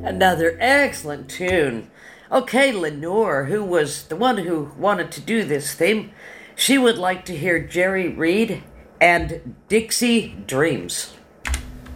Another excellent tune. Okay, Lenore, who was the one who wanted to do this theme, she would like to hear Jerry Reed and Dixie Dreams.